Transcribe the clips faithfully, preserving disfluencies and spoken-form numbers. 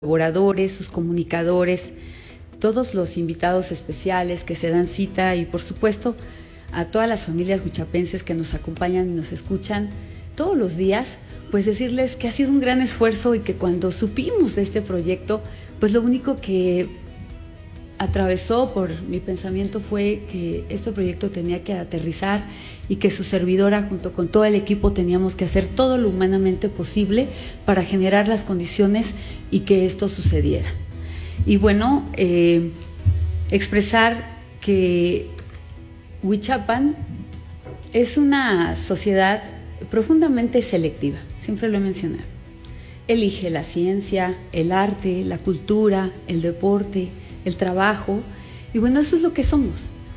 colaboradores, sus comunicadores, todos los invitados especiales que se dan cita y por supuesto a todas las familias huichapenses que nos acompañan y nos escuchan todos los días, pues decirles que ha sido un gran esfuerzo y que cuando supimos de este proyecto, pues lo único que atravesó por mi pensamiento fue que este proyecto tenía que aterrizar y que su servidora junto con todo el equipo teníamos que hacer todo lo humanamente posible para generar las condiciones y que esto sucediera. Y bueno, eh, expresar que Huichapan es una sociedad profundamente selectiva, siempre lo he mencionado. Elige la ciencia, el arte, la cultura, el deporte, el trabajo, y bueno, eso es lo que somos.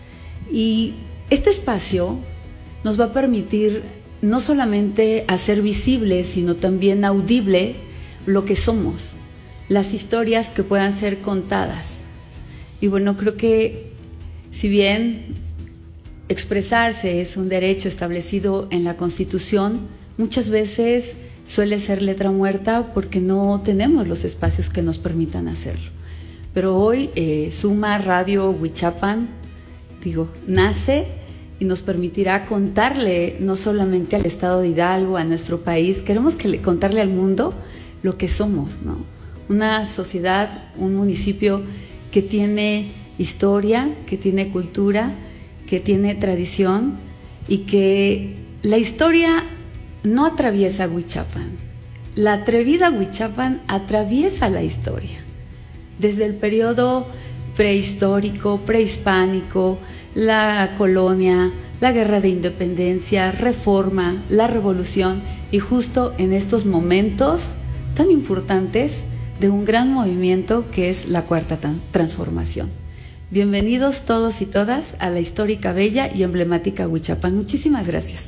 Y este espacio nos va a permitir no solamente hacer visible, sino también audible lo que somos, las historias que puedan ser contadas. Y bueno, creo que si bien expresarse es un derecho establecido en la Constitución, muchas veces suele ser letra muerta porque no tenemos los espacios que nos permitan hacerlo. Pero hoy eh, Suma Radio Huichapan, digo, nace y nos permitirá contarle no solamente al Estado de Hidalgo, a nuestro país, queremos que le, contarle al mundo lo que somos, ¿no? Una sociedad, un municipio que tiene historia, que tiene cultura, que tiene tradición y que la historia no atraviesa Huichapan, la atrevida Huichapan atraviesa la historia. Desde el periodo prehistórico, prehispánico, la colonia, la guerra de independencia, reforma, la revolución y justo en estos momentos tan importantes de un gran movimiento que es la Cuarta Transformación. Bienvenidos todos y todas a la histórica, bella y emblemática Huichapan. Muchísimas gracias.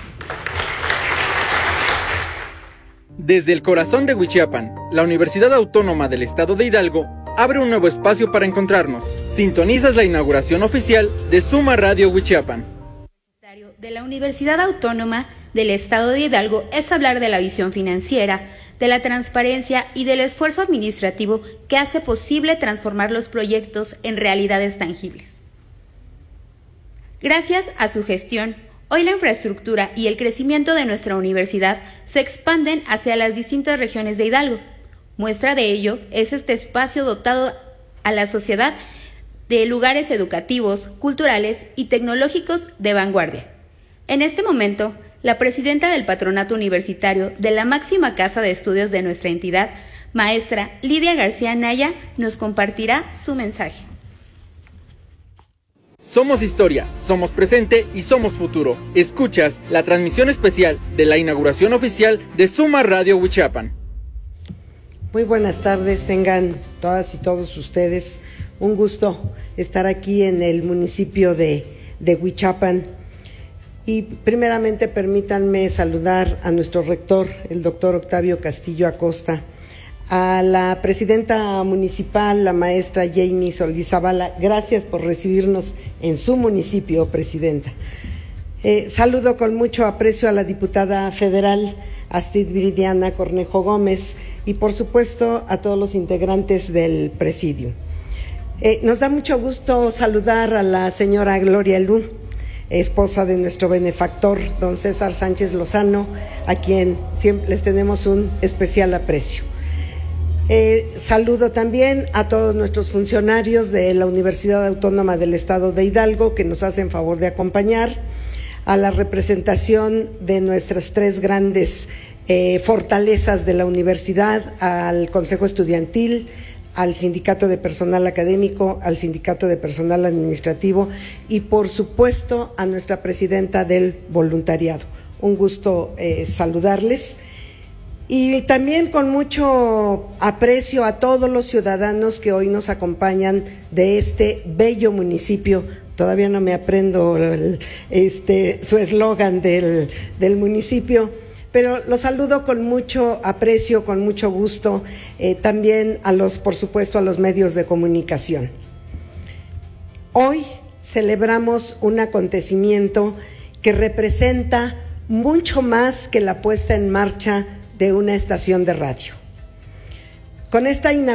Desde el corazón de Huichapan, la Universidad Autónoma del Estado de Hidalgo abre un nuevo espacio para encontrarnos. Sintonizas la inauguración oficial de Suma Radio Huichapan. De la Universidad Autónoma del Estado de Hidalgo es hablar de la visión financiera, de la transparencia y del esfuerzo administrativo que hace posible transformar los proyectos en realidades tangibles. Gracias a su gestión, hoy la infraestructura y el crecimiento de nuestra universidad se expanden hacia las distintas regiones de Hidalgo. Muestra de ello es este espacio dotado a la sociedad de lugares educativos, culturales y tecnológicos de vanguardia. En este momento, la presidenta del Patronato Universitario de la máxima casa de estudios de nuestra entidad, maestra Lidia García Naya, nos compartirá su mensaje. Somos historia, somos presente y somos futuro. Escuchas la transmisión especial de la inauguración oficial de Suma Radio Huichapan. Muy buenas tardes, tengan todas y todos ustedes. Un gusto estar aquí en el municipio de, de Huichapan. Y primeramente permítanme saludar a nuestro rector, el doctor Octavio Castillo Acosta, a la presidenta municipal, la maestra Jamie Solís Zavala. Gracias por recibirnos en su municipio, presidenta. Eh, saludo con mucho aprecio a la diputada federal Astrid Viridiana Cornejo Gómez y por supuesto a todos los integrantes del presidium. Eh, nos da mucho gusto saludar a la señora Gloria Lu, esposa de nuestro benefactor, don César Sánchez Lozano, a quien siempre les tenemos un especial aprecio. Eh, saludo también a todos nuestros funcionarios de la Universidad Autónoma del Estado de Hidalgo que nos hacen favor de acompañar, a la representación de nuestras tres grandes eh, fortalezas de la universidad, al Consejo Estudiantil, al Sindicato de Personal Académico, al Sindicato de Personal Administrativo y, por supuesto, a nuestra presidenta del voluntariado. Un gusto eh, saludarles. Y también con mucho aprecio a todos los ciudadanos que hoy nos acompañan de este bello municipio. Todavía no me aprendo el, este, su eslogan del, del municipio, pero los saludo con mucho aprecio, con mucho gusto, eh, también a los, por supuesto, a los medios de comunicación. Hoy celebramos un acontecimiento que representa mucho más que la puesta en marcha de una estación de radio. con esta inauguración